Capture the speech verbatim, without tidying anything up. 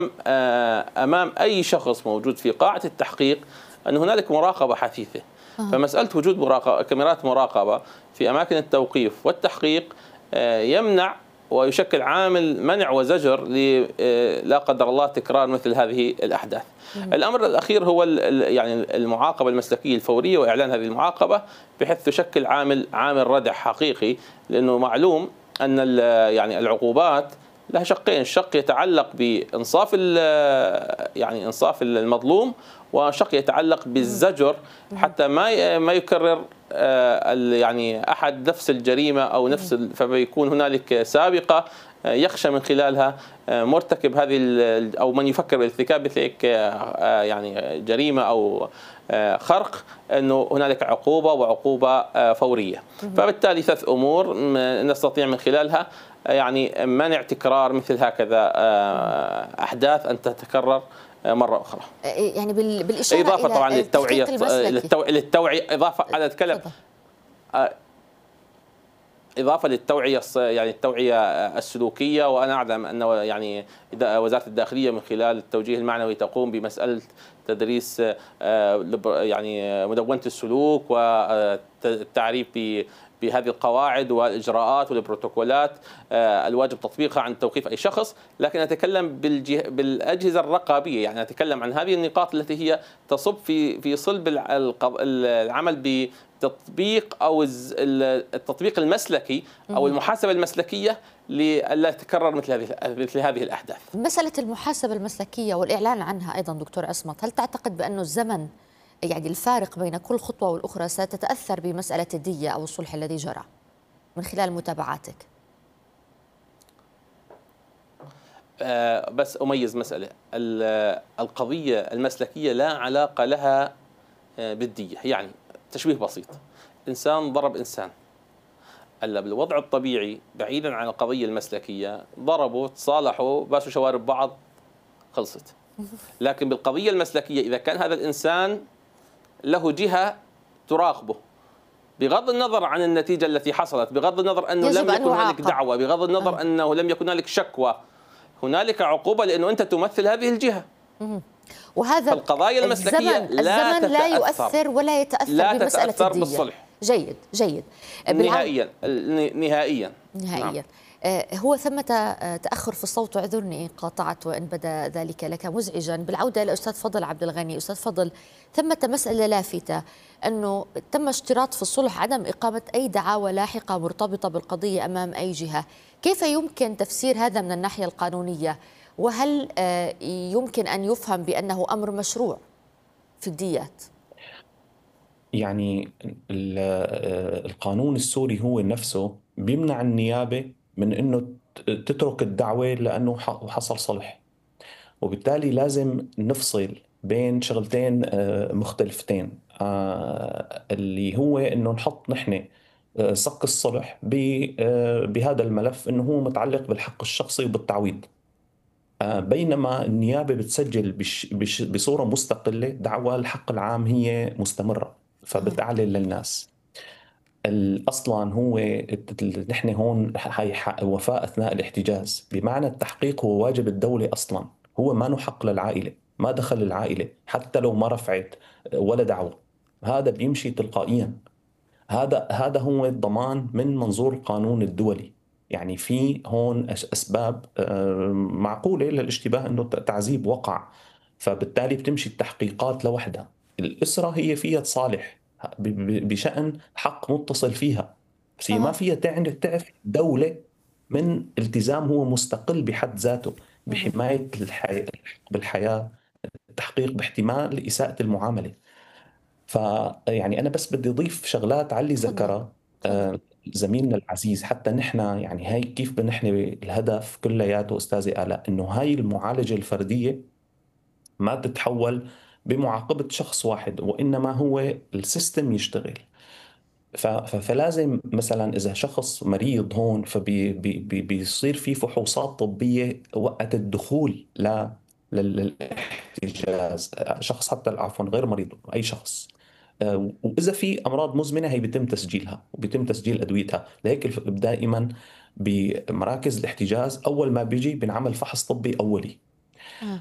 أمام أي شخص موجود في قاعة التحقيق أن هنالك مراقبة حثيثة. فمسألة وجود مراقبة كاميرات مراقبة في أماكن التوقيف والتحقيق يمنع ويشكل عامل منع وزجر لا قدر الله تكرار مثل هذه الأحداث. الأمر الأخير هو يعني المعاقبة المسلكية الفورية وإعلان هذه المعاقبة بحيث تشكل عامل عامل ردع حقيقي، لأنه معلوم أن يعني العقوبات لها شقين، شق يتعلق بإنصاف يعني إنصاف المظلوم، وشق يتعلق بالزجر حتى ما ما يكرر يعني أحد نفس الجريمة أو نفس، فبيكون هنالك سابقة يخشى من خلالها مرتكب هذه أو من يفكر بارتكاب مثل يعني جريمة أو خرق أنه هنالك عقوبة وعقوبة فورية. فبالتالي ثلاث أمور نستطيع من خلالها يعني منع تكرار مثل هكذا أحداث أن تتكرر مرة أخرى. يعني بالإشارة إضافة إلى طبعا للتوعية للتوعية إضافة أنا أتكلم إضافة للتوعية يعني التوعية السلوكية، وأنا أعلم أن يعني وزارة الداخلية من خلال التوجيه المعنوي تقوم بمسألة تدريس يعني مدونة السلوك والتعريف بهذه القواعد والإجراءات والبروتوكولات الواجب تطبيقها عند توقيف أي شخص. لكن أتكلم بالأجهزة الرقابية، يعني أتكلم عن هذه النقاط التي هي تصب في في صلب العمل بتطبيق أو التطبيق المسلكي أو المحاسبة المسلكية لألا تتكرر مثل هذه مثل هذه الأحداث. مسألة المحاسبة المسلكية والإعلان عنها أيضا دكتور عصمت، هل تعتقد بأنه الزمن يعني الفارق بين كل خطوة والأخرى ستتأثر بمسألة الدية أو الصلح الذي جرى من خلال متابعاتك؟ أه بس أميز مسألة، القضية المسلكية لا علاقة لها بالدية. يعني تشبيه بسيط، إنسان ضرب إنسان، هلا بالوضع الطبيعي بعيدا عن القضية المسلكية ضربوا تصالحوا باسوا شوارب بعض خلصت. لكن بالقضية المسلكية إذا كان هذا الإنسان له جهة تراقبه بغض النظر عن النتيجة التي حصلت، بغض النظر أنه لم يكن هنالك دعوة، بغض النظر أه. أنه لم يكن هنالك شكوى، هنالك عقوبة لأنه أنت تمثل هذه الجهة. وهذا القضايا المسلكية الزمن, لا الزمن لا يؤثر ولا يتأثر لا بمسألة تتأثر الدية. بالصلح. جيد جيد نهائيا نهائيا نهائيا نعم. هو ثمة تأخر في الصوت، واعذرني قاطعت وإن بدا ذلك لك مزعجا. بالعودة إلى أستاذ فضل عبد الغني، أستاذ فضل، ثمة مسألة لافتة أنه تم اشتراط في الصلح عدم إقامة أي دعاوى لاحقة مرتبطة بالقضية أمام أي جهة. كيف يمكن تفسير هذا من الناحية القانونية؟ وهل يمكن أن يفهم بأنه أمر مشروع في الديات؟ يعني القانون السوري هو نفسه بيمنع النيابة من أنه تترك الدعوة لأنه حصل صلح، وبالتالي لازم نفصل بين شغلتين مختلفتين، اللي هو أنه نحط نحن صك الصلح بهذا الملف أنه هو متعلق بالحق الشخصي وبالتعويض، بينما النيابة بتسجل بش بش بصورة مستقلة دعوى الحق العام هي مستمرة، فبتعلن للناس. اصلا هو نحن هون هي وفاء اثناء الاحتجاز، بمعنى التحقيق هو واجب الدوله اصلا، هو ما حق للعائله، ما دخل العائله حتى لو ما رفعت ولا دعوه، هذا بيمشي تلقائيا. هذا هذا هو الضمان من منظور القانون الدولي. يعني في هون اسباب معقوله للاشتباه انه تعذيب وقع، فبالتالي بتمشي التحقيقات لوحدها. الاسره هي فيها تصالح بشأن حق متصل فيها، بس هي ما فيها تعرف دولة من التزام هو مستقل بحد ذاته بحماية الحياة بالحياة، التحقيق باحتمال إساءة المعاملة. فيعني أنا بس بدي أضيف شغلات على اللي ذكرها آه زميلنا العزيز، حتى نحن يعني هاي كيف بنحن الهدف كلياته أستاذي آلاء إنه هاي المعالجة الفردية ما تتحول بمعاقبة شخص واحد، وإنما هو السيستم يشتغل. فلازم مثلا إذا شخص مريض هون فبيصير في فحوصات طبية وقت الدخول ل للاحتجاز، شخص حتى عفوا غير مريض أي شخص، وإذا في أمراض مزمنة هي بيتم تسجيلها وبيتم تسجيل أدويتها. لهيك دائما بمراكز الاحتجاز أول ما بيجي بنعمل فحص طبي أولي، آه.